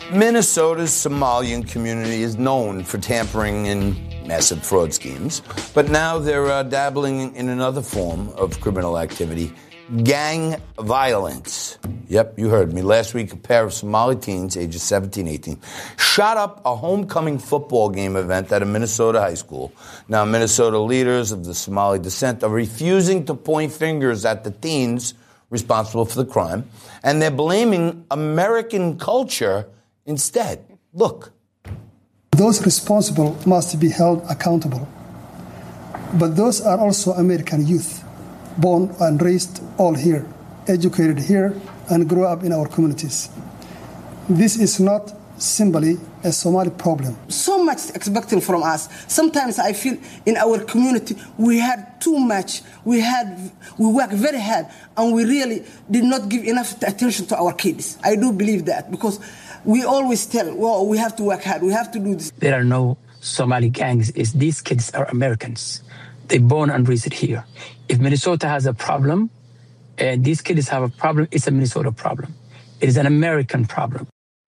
Minnesota's Somalian community is known for tampering in massive fraud schemes, but now they're dabbling in another form of criminal activity, gang violence. Yep, you heard me. Last week, a pair of Somali teens, ages 17, 18, shot up a homecoming football game event at a Minnesota high school. Now, Minnesota leaders of the Somali descent are refusing to point fingers at the teens responsible for the crime, and they're blaming American culture instead. Look. Those responsible must be held accountable. But those are also American youth, born and raised all here, educated here, and grew up in our communities. This is not simply a Somali problem. So much expecting from us. Sometimes I feel in our community we had too much. We worked very hard, and we really did not give enough attention to our kids. I do believe that, because we always tell, well, we have to work hard, we have to do this. There are no Somali gangs. These kids are Americans. They're born and raised here. If Minnesota has a problem, and these kids have a problem, it's a Minnesota problem. It is an American problem.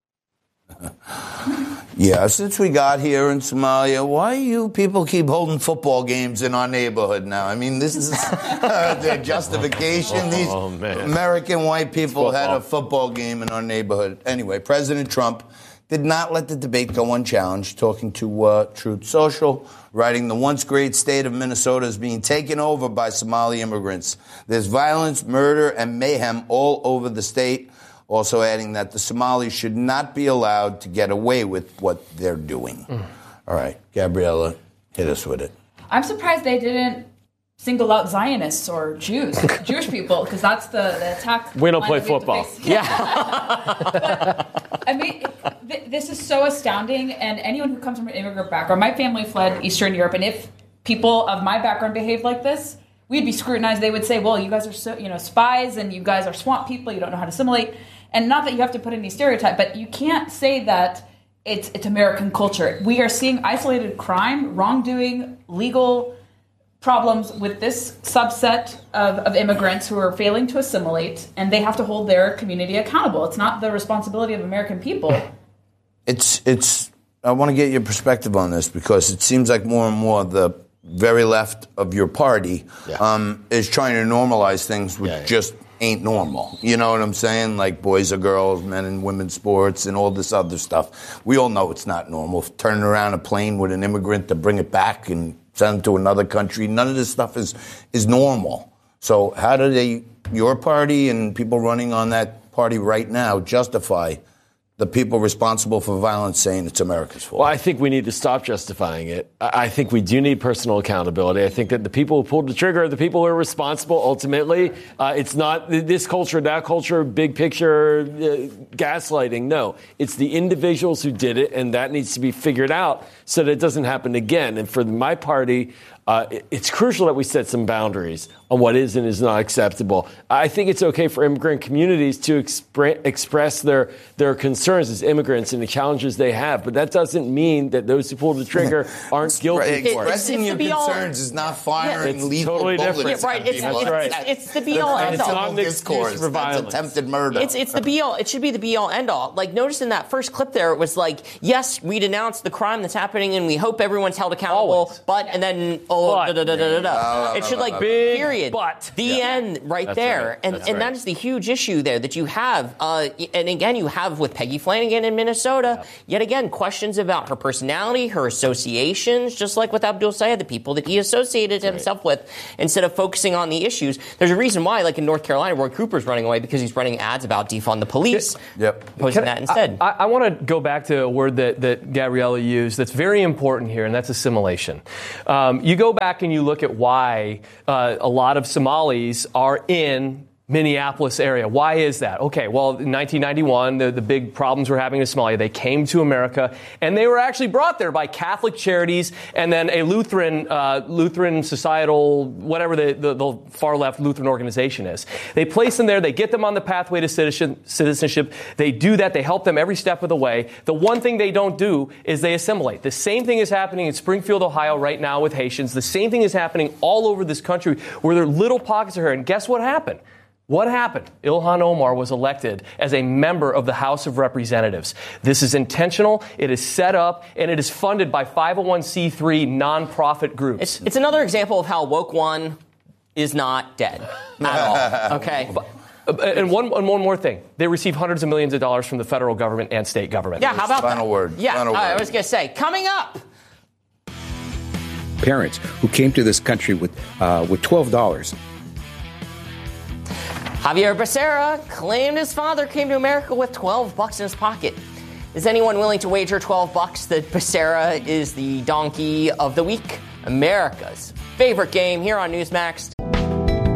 Yeah, since we got here in Somalia, why you people keep holding football games in our neighborhood now? I mean, this is their justification. These American white people had a football game in our neighborhood. Anyway, President Trump did not let the debate go unchallenged, talking to Truth Social, writing the once great state of Minnesota is being taken over by Somali immigrants. There's violence, murder, and mayhem all over the state. Also adding that the Somalis should not be allowed to get away with what they're doing. All right, Gabriella, hit us with it. I'm surprised they didn't single out Zionists or Jews, Jewish people, because that's the attack. We don't play football. Yeah. But, I mean, this is so astounding, and anyone who comes from an immigrant background, my family fled Eastern Europe, and if people of my background behaved like this, we'd be scrutinized. They would say, well, you guys are spies, and you guys are swamp people, you don't know how to assimilate. And not that you have to put any stereotype, but you can't say that it's American culture. We are seeing isolated crime, wrongdoing, legal problems with this subset of immigrants who are failing to assimilate, and they have to hold their community accountable. It's not the responsibility of American people. I want to get your perspective on this, because it seems like more and more the very left of your party is trying to normalize things which just ain't normal. You know what I'm saying? Like boys or girls, men and women's sports, and all this other stuff. We all know it's not normal. Turning around a plane with an immigrant to bring it back and send them to another country, none of this stuff is normal. So how do your party and people running on that party right now justify the people responsible for violence saying it's America's fault? Well, I think we need to stop justifying it. I think we do need personal accountability. I think that the people who pulled the trigger are the people who are responsible ultimately. It's not this culture, that culture, big picture, gaslighting. No, it's the individuals who did it, and that needs to be figured out so that it doesn't happen again. And for my party, it's crucial that we set some boundaries on what is and is not acceptable. I think it's okay for immigrant communities to express their concerns as immigrants and the challenges they have, but that doesn't mean that those who pull the trigger aren't guilty for it. Expressing your concerns is not firing lethal totally bullets. Right, it's the be-all, end-all. It's not an excuse for violence. That's attempted murder. It's the be-all. It should be the be-all, end-all. Like, notice in that first clip there, it was like, yes, we denounce the crime that's happening, and we hope everyone's held accountable, Always. and then, it should, like, period. But. The end right there. Right. And that is the huge issue there that you have. And again, you have with Peggy Flanagan in Minnesota, yet again, questions about her personality, her associations, just like with Abdul Sayed, the people that he associated himself with, instead of focusing on the issues. There's a reason why, like in North Carolina, Roy Cooper's running away because he's running ads about defund the police, posting that instead. I want to go back to a word that Gabriella used that's very important here, and that's assimilation. You go back and you look at why a lot of Somalis are in Minneapolis area. Why is that? Okay, well, in 1991, the big problems we're having in Somalia, they came to America, and they were actually brought there by Catholic charities and then a Lutheran societal, whatever the far-left Lutheran organization is. They place them there. They get them on the pathway to citizenship. They do that. They help them every step of the way. The one thing they don't do is they assimilate. The same thing is happening in Springfield, Ohio right now with Haitians. The same thing is happening all over this country where there are little pockets of here. And guess what happened? What happened? Ilhan Omar was elected as a member of the House of Representatives. This is intentional, it is set up, and it is funded by 501c3 nonprofit groups. It's another example of how Woke One is not dead at all. Okay. And one more thing. They receive hundreds of millions of dollars from the federal government and state government. Yeah, how about Final word. Yeah, Final word. I was going to say, coming up. Parents who came to this country with $12. Javier Becerra claimed his father came to America with $12 in his pocket. Is anyone willing to wager $12 that Becerra is the donkey of the week? America's favorite game here on Newsmax.